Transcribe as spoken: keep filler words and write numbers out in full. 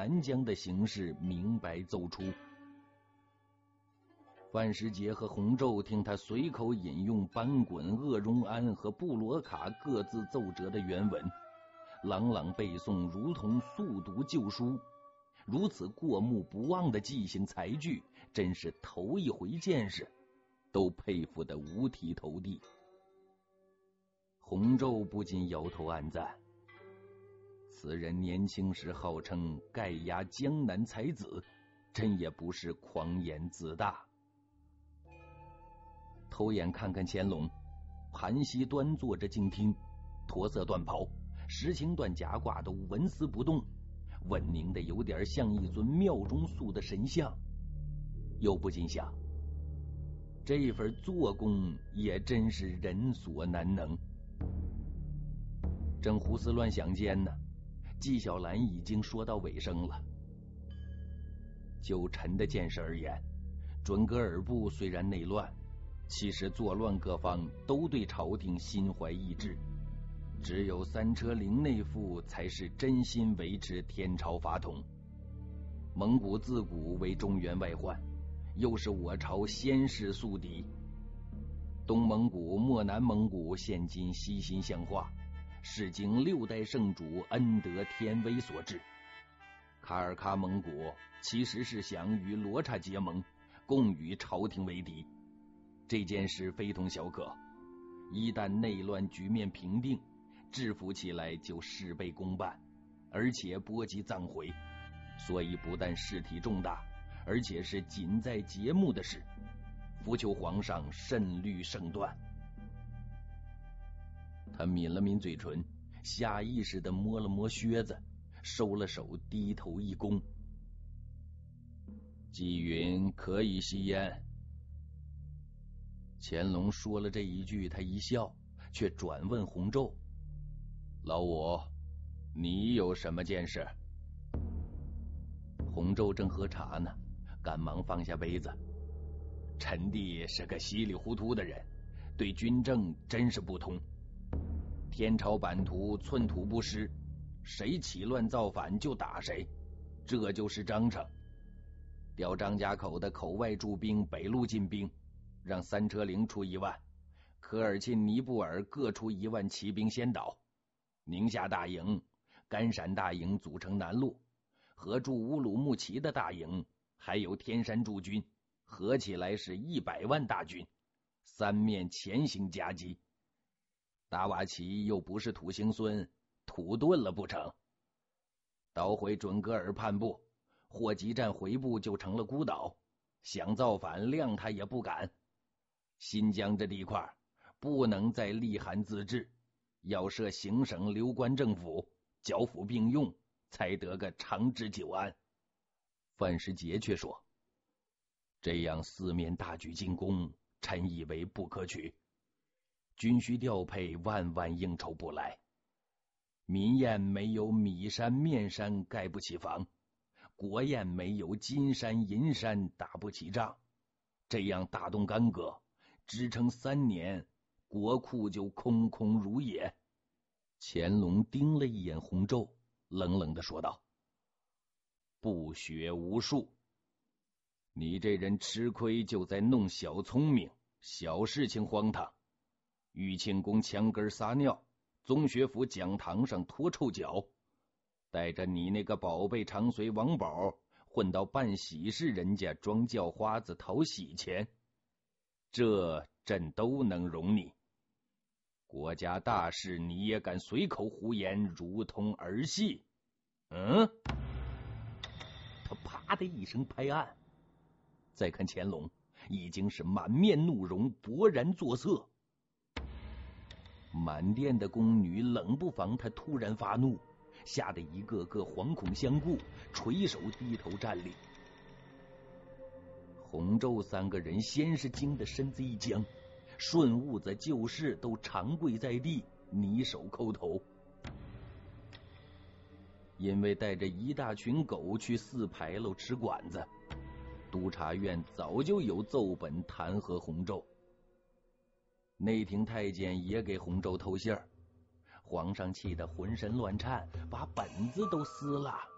南疆的形势明白奏出。范时杰和洪昼听他随口引用班滚、鄂荣安和布罗卡各自奏折的原文，朗朗背诵，如同速读旧书。如此过目不忘的记性才具，真是头一回见识，都佩服得五体投地。洪昼不禁摇头暗赞，此人年轻时号称盖压江南才子，真也不是狂言自大。偷眼看看乾隆，盘膝端坐着静听，驼色缎袍，石青缎夹褂都纹丝不动，稳宁的有点像一尊庙中塑的神像。又不禁想，这份做工也真是人所难能。正胡思乱想间呢，纪晓岚已经说到尾声了。就臣的见识而言，准噶尔部虽然内乱，其实作乱各方都对朝廷心怀异志，只有三车灵内附才是真心维持天朝法统。蒙古自古为中原外患，又是我朝先世宿敌。东蒙古、漠南蒙古现今西心相化，是经六代圣主恩德天威所致。卡尔喀蒙古其实是想与罗刹结盟，共与朝廷为敌。这件事非同小可，一旦内乱局面平定，制服起来就事倍功半，而且波及葬回，所以不但事体重大，而且是紧在节目的事，伏求皇上慎虑胜断。他抿了抿嘴唇，下意识地摸了摸靴子，收了手，低头一躬。纪云可以吸烟。乾隆说了这一句，他一笑，却转问洪昼：老五，你有什么见识？洪昼正喝茶呢，赶忙放下杯子。臣弟是个稀里糊涂的人，对军政真是不通。天朝版图寸土不失，谁起乱造反就打谁，这就是章程。调张家口的口外驻兵北路进兵，让三车灵出一万，科尔沁、尼布尔各出一万骑兵先导。宁夏大营、甘陕大营组成南路，和驻乌鲁木齐的大营，还有天山驻军，合起来是一百万大军，三面前行夹击。达瓦齐又不是土行孙，土遁了不成？捣毁准噶尔叛部，霍集站回部就成了孤岛，想造反谅他也不敢。新疆这地块不能再立函自治，要设行省流官政府，剿抚并用，才得个长治久安。范时杰却说，这样四面大举进攻，臣以为不可取。军需调配万万应酬不来，民宴没有米山面山盖不起房，国宴没有金山银山打不起仗。这样大动干戈，支撑三年，国库就空空如也。乾隆盯了一眼洪昼，冷冷地说道：不学无术，你这人吃亏就在弄小聪明，小事情荒唐。玉庆宫墙根撒尿，宗学府讲堂上拖臭脚，带着你那个宝贝长随王宝混到办喜事人家装叫花子讨喜钱，这朕都能容你。国家大事你也敢随口胡言，如同儿戏？嗯？他啪的一声拍案。再看乾隆，已经是满面怒容，勃然作色。满殿的宫女冷不防他突然发怒，吓得一个个惶恐相顾，垂手低头站立。洪昼三个人先是惊得身子一僵，顺兀子、旧事都长跪在地，泥手叩头。因为带着一大群狗去四牌楼吃馆子，督察院早就有奏本弹劾洪昼。内廷太监也给洪昼透信儿，皇上气得浑身乱颤，把本子都撕了。